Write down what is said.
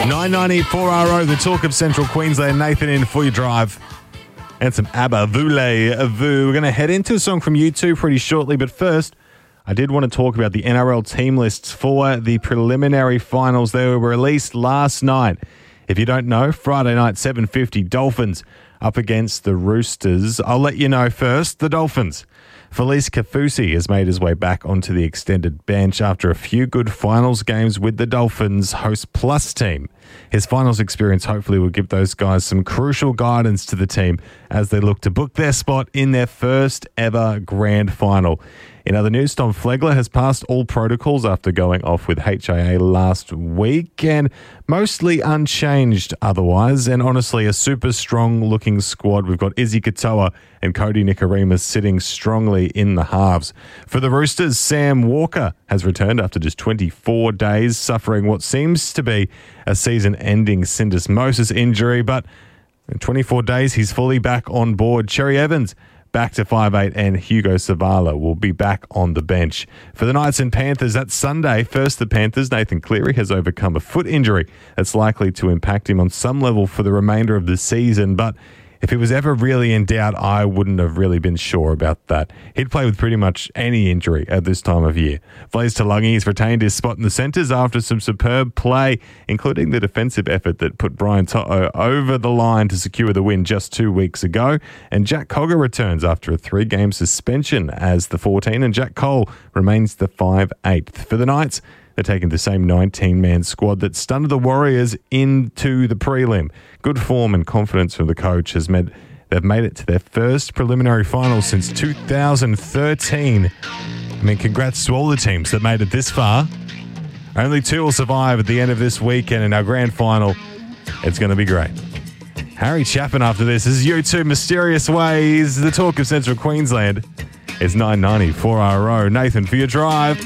990 4RO, the talk of Central Queensland. Nathan in for your drive. And some ABBA, Voulez-Vous. We're going to head into a song from U2 pretty shortly, but first, I did want to talk about the NRL team lists for the preliminary finals. They were released last night. If you don't know, Friday night, 7:50, Dolphins up against the Roosters. I'll let you know first, the Dolphins. Felice Kaufusi has made his way back onto the extended bench after a few good finals games with the Dolphins Host Plus team. His finals experience hopefully will give those guys some crucial guidance to the team as they look to book their spot in their first ever grand final. In other news, Tom Flegler has passed all protocols after going off with HIA last week and mostly unchanged otherwise. And honestly, a super strong looking squad. We've got Izzy Katoa and Cody Nikorima sitting strongly in the halves. For the Roosters, Sam Walker has returned after just 24 days, suffering what seems to be a season-ending syndesmosis injury. But in 24 days, he's fully back on board. Cherry Evans back to 5'8", and Hugo Savala will be back on the bench. For the Knights and Panthers, that's Sunday. First, the Panthers. Nathan Cleary has overcome a foot injury that's likely to impact him on some level for the remainder of the season, but if he was ever really in doubt, I wouldn't have really been sure about that. He'd play with pretty much any injury at this time of year. Blaise Talangi has retained his spot in the centres after some superb play, including the defensive effort that put Brian To'o over the line to secure the win just 2 weeks ago. And Jack Cogger returns after a 3-game suspension as the 14, and Jack Cole remains the 5'8". For the Knights, they're taking the same 19-man squad that stunned the Warriors into the prelim. Good form and confidence from the coach has meant they've made it to their first preliminary final since 2013. I mean, congrats to all the teams that made it this far. Only 2 will survive at the end of this weekend in our grand final. It's going to be great. Harry Chapman after this. This is U2 Mysterious Ways, the talk of Central Queensland. It's 990 4RO. Nathan for your drive.